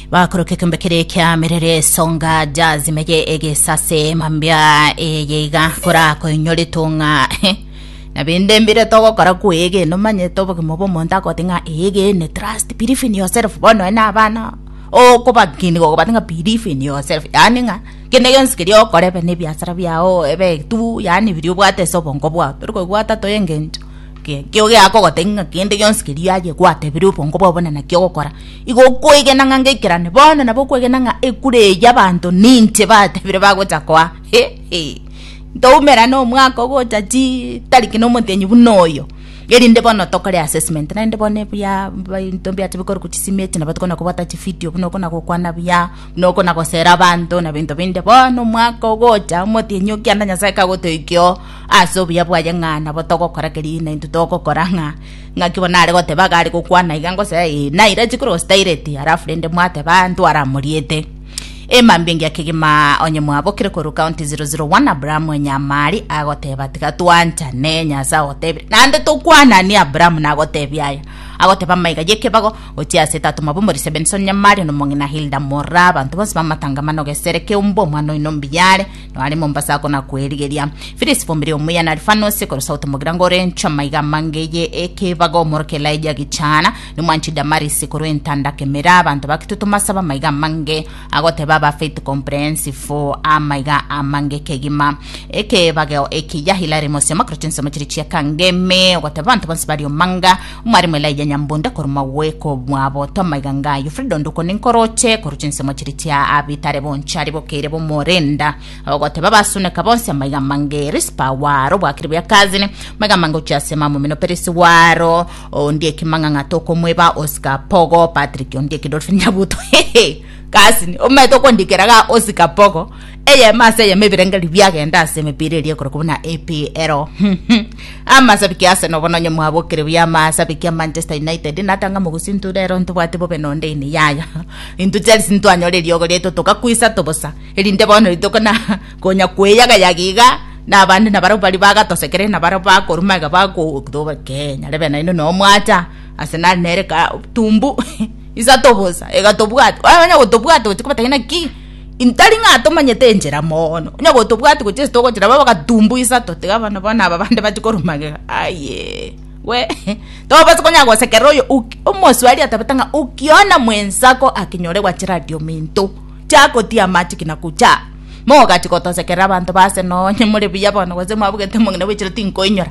bakoroke kumbekere kya merere songa jazz mege ege sase mambia yega kora ko nyori tunga na binde mbire togo kora kuege no manye tobo kimobo monta ko tinga ege ne trust believe in yourself bono na bana o ko bagini ko batinga believe in yourself yani nga kene yonskiri o kore be ne biasara biao ebe tu yani video bwate so bongo bwa turiko gwata to yengento kyo ge ako gotenga kende yonskiri aje kwate video bongo bwa bona na kyo kora igo koige nanga ngekirane bona na bokwege nanga ekure yabantu ninte bate bire bagota kwa he ndumera no mwako gocha ji tariki no montenyi bunoyo yeri ndebono tokore assessment na ndebone bya ntombi atibikoro kuchisimeti na batukona kubata chi video buno kona kokwana bya no kona kosera abantu na bintu binde bono mwako gocha motenyi kyanda nyasaka gotoikyo aso bya bwaje ngana botoko kora keri na ndutoko koranga ngakibona ari gote bagari kokwana igango se na ira chikuro staireti ara friend mwate bantu ara muriete emambingi akigima onye mwabokire ko county 001 Abraham Nyamari agoteba tikatwanja nenya za otebe nande tukwana ni Abraham na agotebya agoteba maiga yekebago otia setatu mabumori Benson Nyamari no mongina Hilda Morra bantu bose bamatangamano gesereke umbo mwana inombiyare no ali Mombasa ko na kwerigeria Filis Fombiri omuya na Alfano se ko South Mogrango rencha maiga mangeye ekebago morkela ija gichana no manchi damari sikoro entanda kemera bantu bakitutuma saba maiga mange agoteba ba faith comprehensive for amaiga amange kegima eke bageo eki ya Hilary Mose makrochenso machirichia kangeme watabantu bansibario manga umari mwela ya nyambunda koruma weko mwabo tomaiga ngayo Fredo nduko ninkoroche korochenso machirichia abitare bonchari bokere bo morenda wate sune kabonse amaiga mange rispa waro wakiribu ya kazini maiga mango chasema mumino perisi waro ndie kimanga ngatoko mweba Oscar Pogo Patrick ndie kidolfin nyabuto hehe kasini umeto kondikeraga Oscar Pogo eye mase ye mebirengali byagenda se mepireri ko kubona APL ama sabiki Arsenal bononye muhabokere bya masabiki Manchester United natanga mugusintu rero ntubate bobe nonde ni yaya intu Chelsea ntwanyore lyogo leto tokakwisa tobosa elinde bono litokona konya kweyaga yagiga na bandi na baro bali baga tosekere na baro ba korumaga ba ko kutoba Kenya lebe na ino no mwata Arsenal nereka tumbu isa tobosa ega tobwato abanya gotobwato tikubata ki intalinga atomanyete njera mono nya gotobwato ko chesto ko tira baba katumbu isa tote abana bana abande batikorumage aye we toba tikonya go sekeroyo umoswali atabatanga ukiona mwenzako akinyoregwa chiradio minto chako tia magic na kucha moga tikotosekera abantu base no nyemure biyabona kwaze mabugete mongene wechira tinko inyora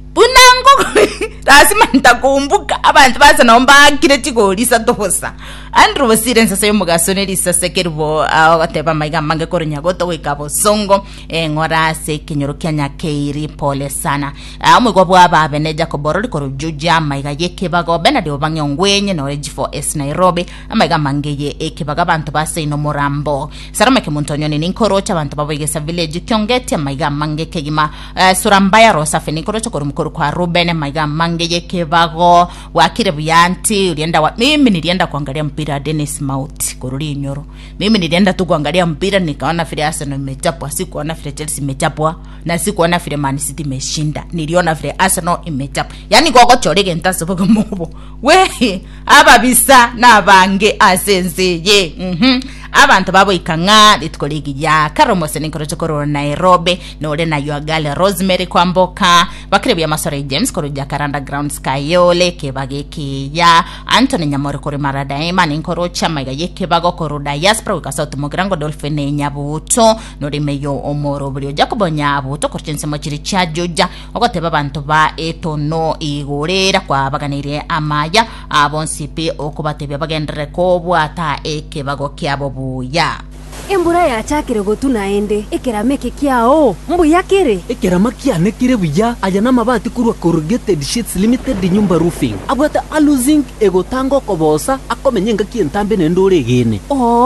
bunango rasima ntakumbuka abantu base nomba kire tigolisa tohosa andro basirenza sayo mugasonelisa sekerbo agateba maiga mange koronya goto wekabo songo ngora se kinyoro kyanya keiri pole sana amwe gwabo ababe ne Jacob Roli juja maiga yekebago benadi obange ngwenye no Reg4S Nairobi amaiga mangeye ekebaga abantu base ino Morambo sarama ke Montonyoni ninkorocha abantu babegesa village kyongete maiga mange kegima surambaya rosa feni korocha korumukoro kwa Ruben maiga mange yekebago wakire buyanti ulienda mimi nilienda kuangalia mpira Dennis Mauti kuruli Nyoro mimi nilienda tu kuangalia mpira nikaona vile Arsenal imechapwa sikuona vile Chelsea imechapwa na sikuona vile Man City imeshinda niliona vile Arsenal imechapwa yani gogo chorege ntasoboga mubo we aba bisa nabange asenze ye abantu babo ikanga litkolegi ya Karomose ninkorocho koro Nairobi nole na Yuagale Rosemary Kwamboka bakire ya Masore James koro Jacaranda Grounds Kayole kebageke ya Anthony Nyamore koro Maradaima ninkorocha maiga yeke bago koro Diaspora ukasautu Mogrango Dolphine Nyabuto nole meyo omoro brio Jacobo Nyabuto korchense machiri cha Joja okoteba bantu ba etono igorera kwa baganire amaya abonsipi okubatebya bagendere ko ata eke bago kyabo ya embura ya chakire gotuna ende ekerameke kiao mbu yakire ekeramaki anekire buya ayana mabati kurwa corrugated sheets limited nyumba roofing abwata aluzing egotango kobosa akomenyenga kientambe nendore gene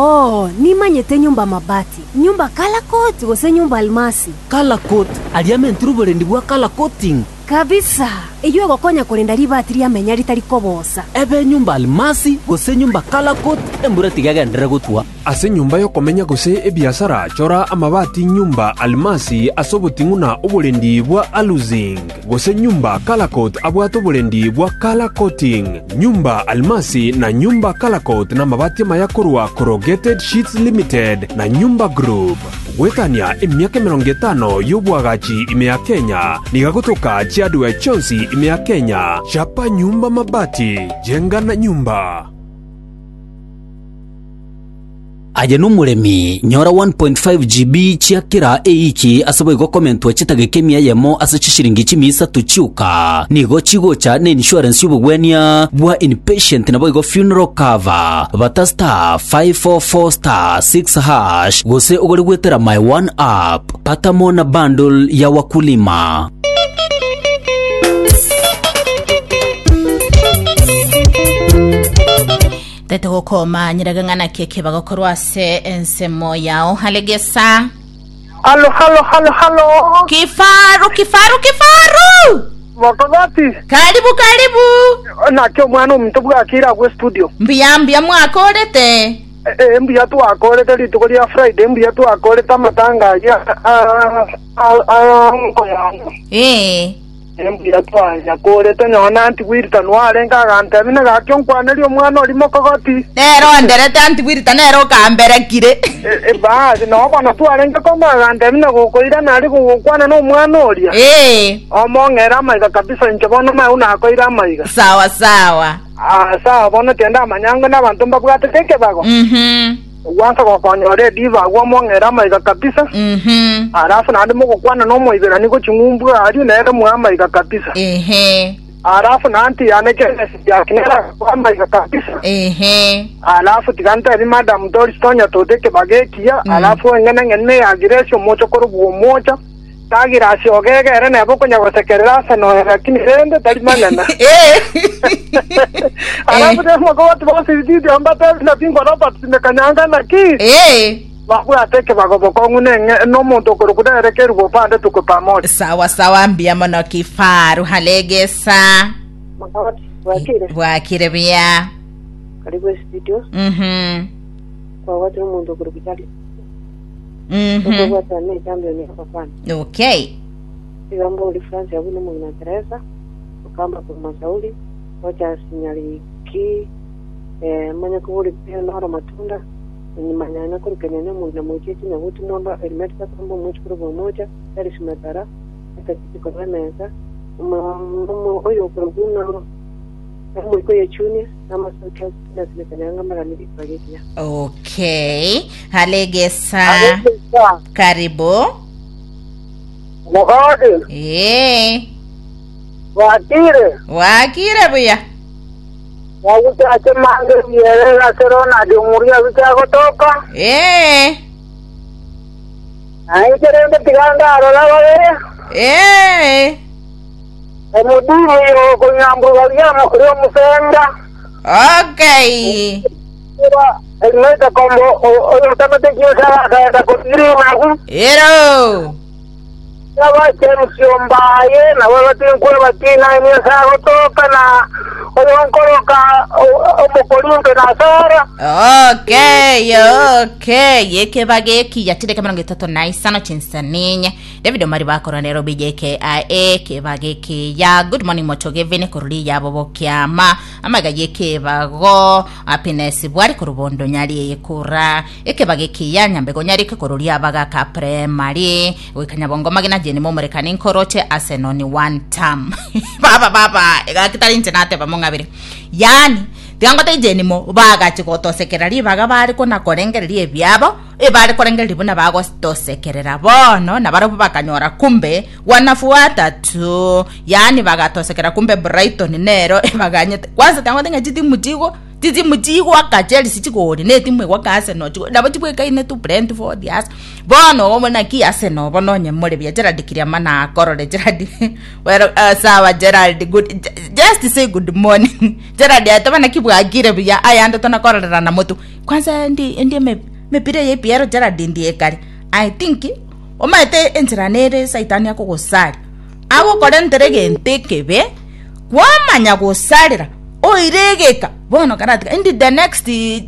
ni manyete nyumba mabati nyumba kala coat gose nyumba almasi kala coat aliame ntrubore ndibwa kala coating kabisa iyo egokonya korenda ribati riamenya ritari kobosa ebe nyumba Almasi gose nyumba Calacot embura tigagendere gotwa ase nyumba yokomenya gose ebiasara chora amabati nyumba Almasi asoboting'una oborendi bwa Aluzing gose nyumba Calacot abwata oborendi bwa Calacoting nyumba Almasi na nyumba Calacot na mabati mayakorwa Corrugated Sheets Limited na nyumba Group gwetania emyaka 50 y'obwagachi ime ya Kenya nigagotoka chiadwe chonsi ime ya Kenya chapa nyumba mabati jenga na nyumba aje n'umuremi nyora 1.5 GB chiakira eiki asoboye gokomentwa chitagekemia yemo ase chishiringi chimisa tuchuka nigo chigocha ne insurance y'ubugwenia bwa inpatient na boy go funeral cover bata *544*6# gose ogori gwetera my one app pata mona bundle ya wakulima tete gukoma nyiragangana keke bagakorwa se ensemo yao halegesa Halo kifaru Wakagati karibu nakyo mwana omuntu bwakira gwe studio mbiyambia mwakorete mbiya twakorete lituko lya Friday mbiya twakorete amatangazo mbiya twakorete nyona anti wirita nwarenga gantabine gakyo nkwanelio mwana oli mokogoti nero nderete anti wirita nero kamberekire bazi no bana twarenga koma gantabine gokoira nari gukwana no mwana olia omongera maiga kabisa nchebona mai unakoira maiga sawa sawa bona tenda amanyanga n'abantu mbabwate keke bago wanka gokonyore diva gwomongera maiga kabisa arafu nandi mugukwana no moibera niko chingumbwa ari nere muamaiga kabisa arafu nanti aneke yakinera kwa maiga kabisa alafu tikanta ri madam Doris Tonya todeke bagekia alafu ngene yagiresho mocho korubu mocha tagira siogegere nebo kunyagosekerera seno lakini rende talimangana alafu demo kwa watu wasidi ambata na bingo ropa timekanyanga na ki babu ateke bagoboko ngune no muntu kurukuderekera gopande tukupamoja sawa mbia mono kifaru halegesa wakire bia karibu studio kwa watu muntu kurukujali okay igamba uri France yabu no mwana Teresa ukamba kwa masauli wacha sinyali ki manya kuburi pia na matunda ni manyana kwa Kenya mwana mwechechi na wote namba elimeta kwamba mwechechi kwa moja dari simatara akati kwa meza oyo kuruguna mwiko yechuni nama soka na zimekanyanga mara ni bagetia okay halegesa karibu Mohade wakire buya wawute ate mange yere aserona de muria bitago toka ai kerende tiganda arola wale Emudini yo kunyambu waliamo kurio musenda okay Elmeta kombo oyo tamate kiyosa kaenda kutiri magu Yawa chemsio mbaye na wewe tinkwe batina imesa gotoka na oyo nkoroka omukolinke na sara okay yeke bageki yatireke 33 sana chinsaninya David Omari bakora Nairobi JKIA ke bageki ya good morning mochogevene koruli yabo bokyama amaga yeke bago happiness bwari kurubondo nyali yekura eke bageki ya nyambego nyali ke koruli abaga ka primary wekanya bongo magina jeni momurekani nkoroche asenoni one term baba egakitali internet bamongabire yani Tiangote jenimo baga chikoto sekerari baga bari kona korengeri ebyabo bari korengeri buna bago tosekerera bono na baro bakanyora kumbe wanafuata tu yani baga tosekera kumbe Brighton nero baganye kwanza tiangote ngati mutigo akajeli sichigori neti mwe wakase no ndabo chibwe kaine tu Brentford yas bono omona ki Arsenal bono nyemore bya Gerald Kiriamana korore Gerald well sawa Gerald good just say good morning Gerald atabana kibwagire bya ayanda tona korora na moto kwanza ndi mepire ye Piero Gerald ndiye kali I think omaite enziranere saitani yako gosari ago korenterege ntekebe kwamanya gusalira oiregeka bono karatika indi the next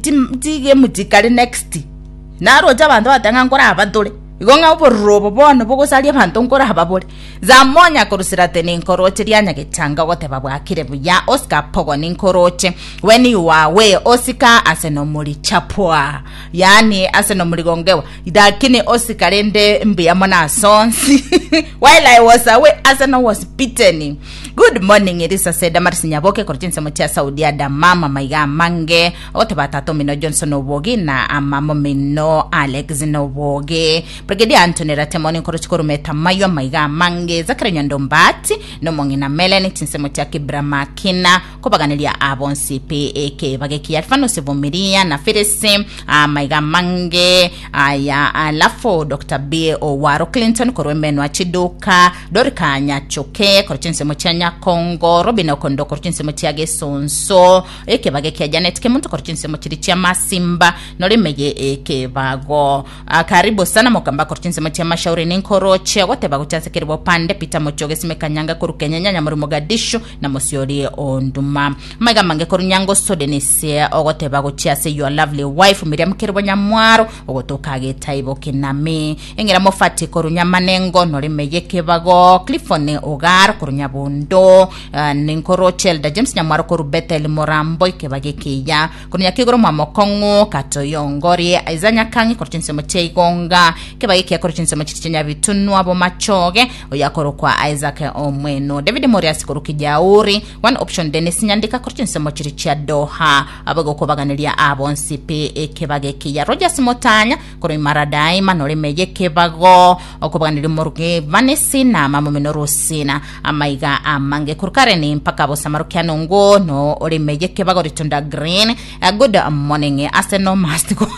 tige mutikali next naro jabantu batanga nkora abadole igonga uborobo bono bogosalia abantu nkora ababole zamonya korusira tene nkoroche lyanya getanga gote babwakire buya Oscar Pogo ninkoroche when you are away Oscar asenomuli chapwa yani asenomuli gongewa idakini Oscar lende mbia mona sonsi while I was away Arsenal was beaten. Good morning, Elisa said Marsinyaboke korchinse motia Saudi ada mama maiga mange ote batato mino Johnson Obogi na amamo mino Alex Noboge Brigadier Anthony Ratemoni korochikoro meta mayo maiga mange Zakaria Ndombati no mongina Melanie chinse motia Kibrama Kina kobaganilia abon CPAK bageki alfano sevomiria na Ferese maiga mange aya alafo Dr. B Owaro Clinton korwemeno achiduka Dorika Nyachoke korchinse motia Kongo Robina Kondo korchinse motiage sonso eke bageke Janet Kemuntu korchinse mochiri chia Masimba nolimeye eke bago karibu sana mokamba korchinse motia Mashauri ninkoroche wote bago chase kiribo pande Peter Mochoge simekanyanga kurukenya nyanya muri Mogadishu na Mosiori Onduma maiga mange korunyango Sodenise ogote bago chase your lovely wife Miriam Kiribo Nyamwaro ogotokage taibo kinami engera mofati korunyamanengo nolimeye ke bago Cliffone Ogar korunyabondo ninkorochel da James Nyamwaro ko Betel Morambo ikebagekija kunya kigoro mamokongo katoyongori aizanya kangi korchinse mocheigonga kebageke korchinse mochichenya bitunu abo machoge oyakoro kwa Isaac Omweno David Morias korukijauri one option Dennis Nyandika korchinse mochirichia Doha abago kobaganilia abon CP ekebagekija Rogers Motanya koro Maradai manole meyeke bago okobaganili Morge Vanessa na mama Minorosina amaiga mange kurkare ni mpaka bo samarukiano ngo no ole meyeke bago ritunda green a good morning Arsenal must go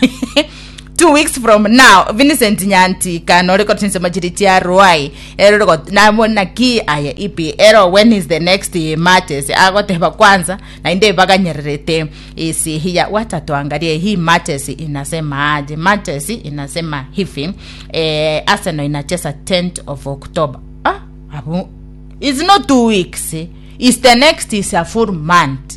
2 weeks from now Vincent Nyanti kanore kotinse majiriti ya Ruai ero na mona ki aya EPL when is the next matches agote ba kwanza na inde baga nyerete isi hiya watatu angalie hii matches inasema aje matches inasema hivi Arsenal inacheza 10th of October abu it's not 2 weeks it's the next is a full month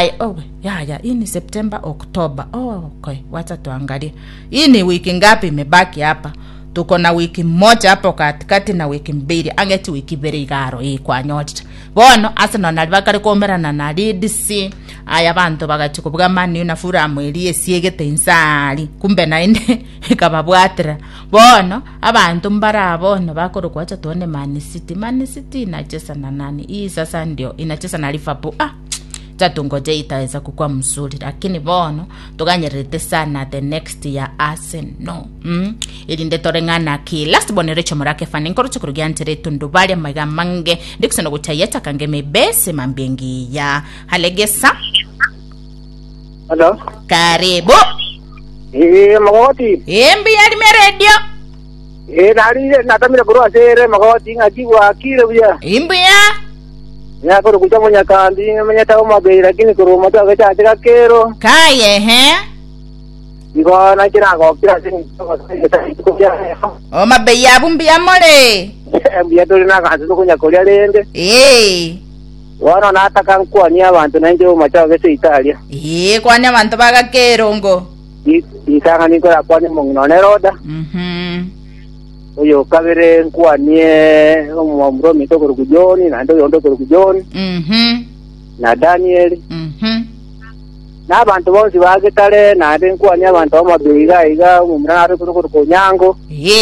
hii ni September October okay wacha tuangalie hii ni wiki ngapi imebaki hapa tuko na wiki moja hapo katikati na wiki mbili angeti wiki beri garo kwa nyocha bono Arsenal nalibakari komerana na Leeds aya bantu bagachikubwa mani na fura mweliye siegete insali kumbe na inde kababwatira bono abantu mbara bono bakoro kwacha tuone Man City inacheza na nani hii sasa ndio inacheza na Liverpool tatungoje itaweza kukua mzuri lakini bono tuganyerete sana the next ya Arsenal ili ndetorengana ki last bonerecho murake fani nkorocho kurugiantere tundubali maiga mange ndikusana gutayeta kange mebese mambengi ya halegesa Hello karibu magoti embi yali meredio nari natamira kurwa sere magoti ngajiwa kire buya imbi ya ya koro kuja munya kandi menya tawo mabei lakini koro mata gacha atira kero kaye Igo na kira go kira sin mabei ya bumbi ya mole mbia dole na kanzu kunya kolia lende wana nataka nkwani abantu nanje mata gacha Italia kwani abantu baga kerongo isanga niko kwani mungno ne roda oyo kabere nkwanye omwambro mitoko kujoni na ndo yondo kujoni na Daniel na abantu bonsi bagitale na ande nkwanye abantu amabiga iga umurana ari ku nyango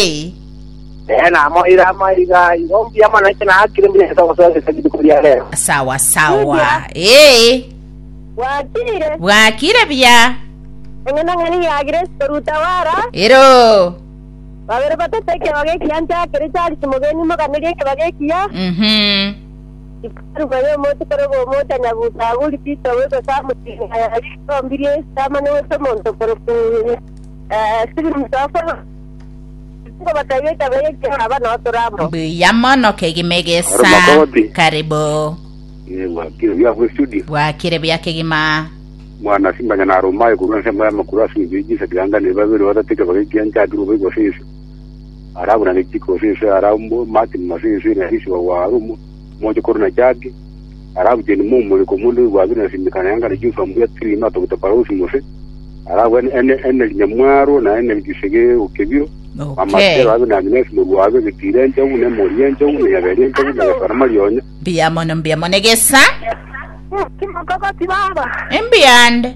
na mo ira maiga ngombi amana chana akire mbye sawa sawa sekidikulia leo sawa wakire bya ngena ngani agire rutawara ero babere batateke bageki anta kere cyari kimugeni muganiriye ke bagekiya iparugayo moto korogo mota nyabuta buri pito wezo samuti ari kombirie samane wezo monto poroku sibi msafa ko batayeta bageki abana otoramo yamono kegimegesa karibu wakire bya kegima mwana simba nyana Roma kuruna sema ya makurasi biji sakanga ne babiri watatike bageki anta duru bego sisi arabu na nikiko sisi arabu Martin masisi na hisi wa warumu moja korona chake arabu jeni mumu ko mundu wa bina simikana yanga ni jufa mbuya trima to kutoparusi mose arabu ene nyamwaro na ene gisege ukebiro amatero abe na mines mu wabe bitirenge une morienge une yaberenge une farmalionya biamone gesa Kimaka tibaba. Embiande.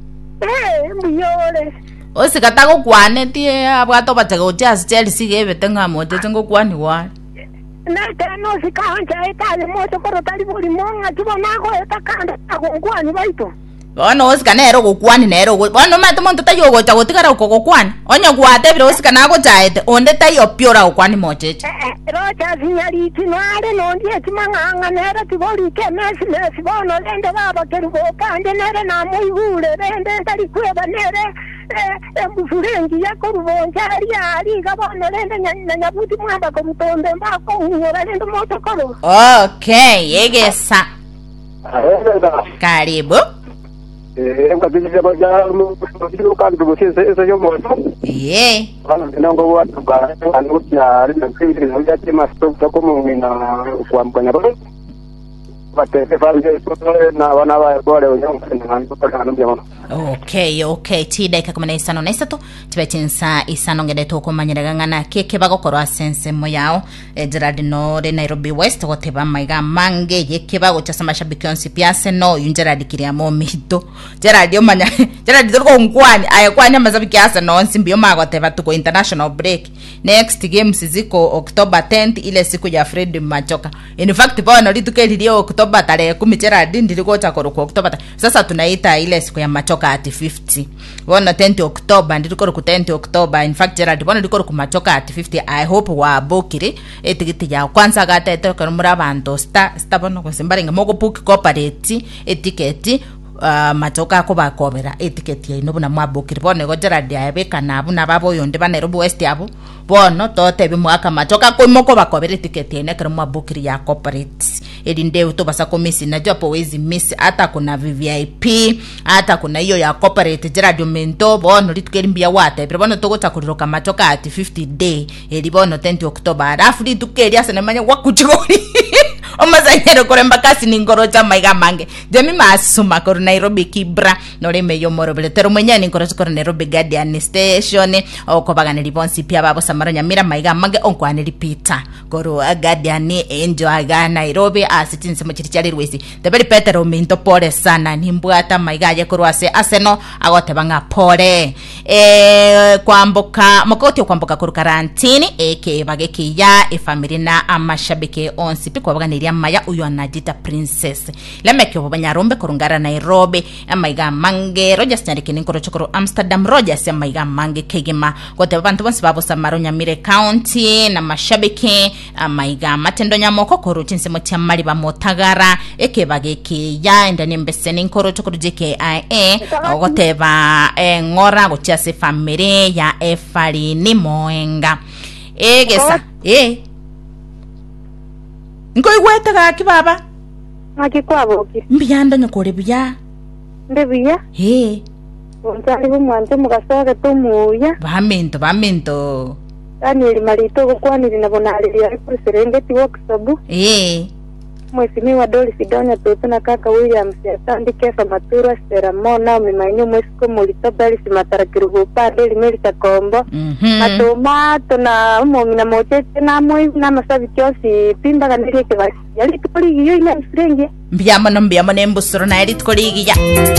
Mbiyole. Osikata go kwane tie abwato batego just Chelsea gebe tenga moto tengo kwani wa. Na tano sikanja etale moto koro tali buli monga tubona ko etakanda kwani baito. Ono osikana ero go kwani na ero go. Ono mato monto tayo go tago tikara go kwani. Onyo gwate biro osikana go jaete onde tayo piora kwani mocheche. Rocha signali tinare non die timanga nera tiboli ke mesi bono lende baba kerugo kande nere na muigule lende tali kweba nere embufurengi yako rubonjari ari gabono lende nyabuti mwamba ko mutombe mbako ngora lende moto koro. Okay, yegesa. Karibu. Ngabije bajaru ndiro kandi bose yo moto. Bana ndongo watu ba anutia rinda kiri na yati masto como mina kuambanya bado. Bate fanje na wana ba bore onyo na ntokana ndiyama. Okay, tida ikakumana isano nesato tibechinsa isano ngede to komanyiragana keke bagokoro asense moyao Gerard no de Nairobi West goteba maiga mange yeke bago cha samashabiki onsi piase no Gerard kiriamo mito Gerard yomanya Gerard dorko nkwani ayakwanya mazabiki asa no nsimbio mago teba tuko international break next games ziko October 10th ile siku ya Fred Machoka in fact bwana litukelirio October 10 Gerard ndiriko cha koro October sasa tunaita ile siku ya Machoka at 50 bona 10 October ndiko ku 10 October in fact Gerard bona ndiko ku Machoka at 50 I hope wa bokire etikiti ya kwanza gata ko muri abantu sta bona ko simbaringa moko book corporate etiketi Machoka ko bakobera etiketi ya ino bona mwabokire bona go Gerard yabeka nabo nababo yonde ba Nairobi West yabo bono totebe mwaka Machoka ko moko bakobera etiketi ene kero mwabokire ya corporate edinde utobasa komisi na jopo wezi miss hata kuna VIP hata kuna hiyo ya corporate Gerard mento bono litukelimbia wata pero bono togo takuliroka Machoka at 50 day elibono 10 October alafu litukeli asa nemanya wakuchigori omazanyero koremba kasi ningoro cha maiga mange jemi masuma kor Nairobi Kibra no leme yo morobele tero mwenya ningoro kor Nairobi Guardian Station oko bagane libonsi pia babo samaronya mira maiga mange onko anelipita koro Guardian enjo aga Nairobi asitinse mochirichali rwesi tebeli Petero minto pole sana nimbwata maiga ya korwase aseno agote banga pole kwamboka mokoti kwamboka kor karantini eke bageki ya family na amashabike onsi pikwa bagane maya uyo anajita princess lemeke banyarombe korungara Nairobi amaiga mange Rogers nyarikini nkoro chokoro Amsterdam Rogers amaiga mange kegema kote bantu bonse babo samaro Nyamire County na mashabiki amaiga matendo nyamoko koro chinse motia mali ba motagara eke bageke ya ndani mbeseni nkoro chokoro JKIA kote ba ngora gotia se family ya efali ni moenga egesa Ngoi weta ga kibaba Akikwabo mbiyanda nyokore biya Ndebiya Untali bumwanje mugasoga tumuya Bamento Ani malito gukwaniri nabonali ya Serengeti workshop Mwesimi wa Doli Sidonia tutuna kaka Williams ya Sandi Kefa Matura Seramona mimanyo mwesiko mulito bali simatarakirugu pa Doli Melita Kombo Matomato na umomina mocheche na mwe na masabi kiosi pimba kaniri ke bali yali tukoli iyo ina ifrengi mbiyama nembusoro na yali tukoli iya